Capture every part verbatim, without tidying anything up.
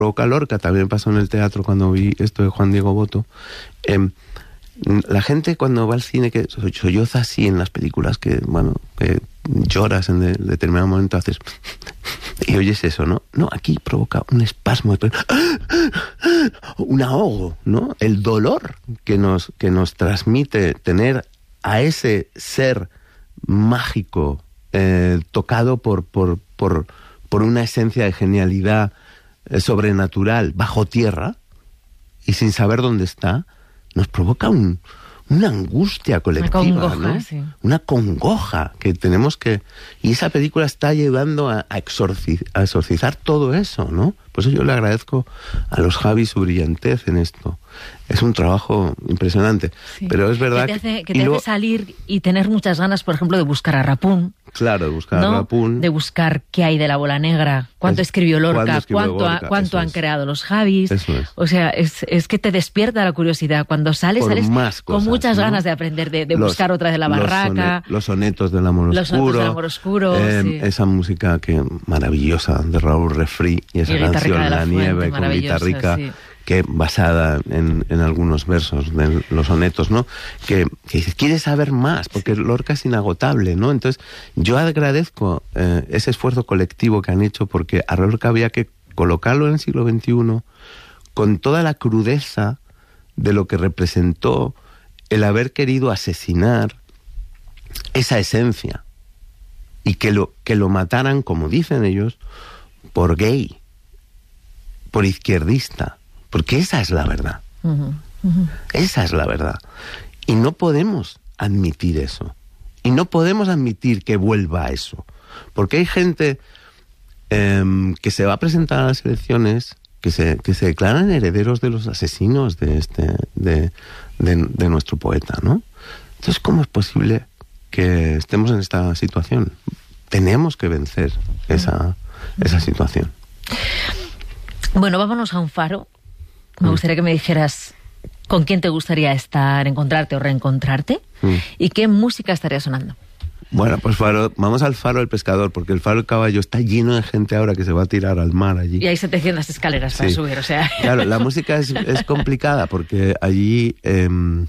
provoca Lorca, también pasó en el teatro cuando vi esto de Juan Diego Botto. Eh, la gente cuando va al cine, que solloza así en las películas, que bueno, que lloras en de, determinado momento, haces y oyes eso, ¿no? No, aquí provoca un espasmo, un ahogo, ¿no? El dolor que nos, que nos transmite tener a ese ser mágico, eh, tocado por, por, por, por una esencia de genialidad eh, sobrenatural, bajo tierra, y sin saber dónde está, nos provoca un, una angustia colectiva, una congoja, ¿no? Sí. Una congoja que tenemos que... Y esa película está ayudando a, a, exorciz, a exorcizar todo eso, ¿no? Por eso yo le agradezco a los Javis su brillantez en esto. Es un trabajo impresionante. Sí. Pero es verdad que te hace, que, te lo... hace salir y tener muchas ganas, por ejemplo, de buscar a Rapún. Claro, de buscar ¿no? a Rapún. De buscar qué hay de la bola negra, cuánto es, escribió Lorca, escribió cuánto, Lorca, ha, cuánto han es. creado los Javis. Eso es. O sea, es, es que te despierta la curiosidad. Cuando sales, por sales más cosas, con muchas ¿no? ganas de aprender, de, de los, buscar otra de la barraca. Los, sonet, los sonetos del amor los oscuro. Del amor oscuro eh, sí. Esa música que maravillosa de Raúl Refri y esa y canción La, la Fuente, Nieve con Guitarrica. Sí. Que basada en, en algunos versos de los sonetos, ¿no? Que, que quieres saber más, porque Lorca es inagotable, ¿no? Entonces, yo agradezco eh, ese esfuerzo colectivo que han hecho, porque a Lorca había que colocarlo en el siglo veintiuno con toda la crudeza de lo que representó el haber querido asesinar esa esencia y que lo, que lo mataran, como dicen ellos, por gay, por izquierdista. Porque esa es la verdad. Uh-huh, uh-huh. Esa es la verdad. Y no podemos admitir eso. Y no podemos admitir que vuelva a eso. Porque hay gente eh, que se va a presentar a las elecciones, que se, que se declaran herederos de los asesinos de, este, de, de, de nuestro poeta, ¿no? Entonces, ¿cómo es posible que estemos en esta situación? Tenemos que vencer esa, uh-huh. esa situación. Bueno, vámonos a un faro. Me gustaría que me dijeras con quién te gustaría estar, encontrarte o reencontrarte, mm. y qué música estaría sonando. Bueno, pues faro, vamos al Faro del Pescador, porque el Faro del Caballo está lleno de gente ahora que se va a tirar al mar allí. Y hay setecientas escaleras para sí. subir, o sea... Claro, la música es, es complicada, porque allí eh,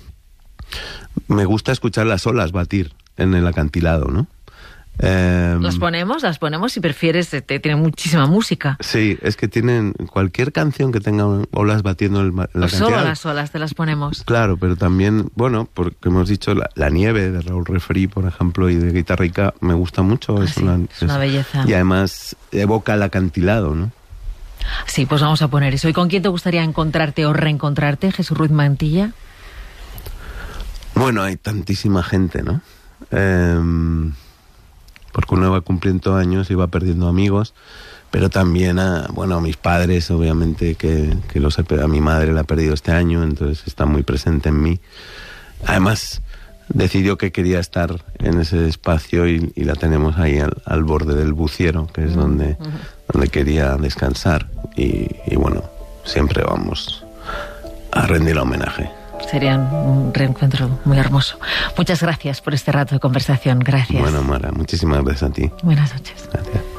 me gusta escuchar las olas batir en el acantilado, ¿no? Eh, ¿Las ponemos? Las ponemos si prefieres, te, tiene muchísima música. Sí, es que tienen cualquier canción que tenga olas batiendo en la pues cantidad. Solo las olas te las ponemos. Claro, pero también, bueno, porque hemos dicho La, la Nieve de Raúl Refri, por ejemplo, y de Guitarrica, me gusta mucho. Ah, es, sí, una, es una belleza. Y además evoca el acantilado, ¿no? Sí, pues vamos a poner eso. ¿Y con quién te gustaría encontrarte o reencontrarte, Jesús Ruiz Mantilla? Bueno, hay tantísima gente, ¿no? Eh... porque uno va cumpliendo años y va perdiendo amigos, pero también a, bueno, a mis padres, obviamente, que, que los he, a mi madre la he perdido este año, entonces está muy presente en mí. Además, decidió que quería estar en ese espacio y, y la tenemos ahí al, al borde del Buciero, que es uh-huh. donde, donde quería descansar. Y, y bueno, siempre vamos a rendir homenaje. Sería un reencuentro muy hermoso. Muchas gracias por este rato de conversación. Gracias. Bueno, Mara, muchísimas gracias a ti. Buenas noches. Gracias.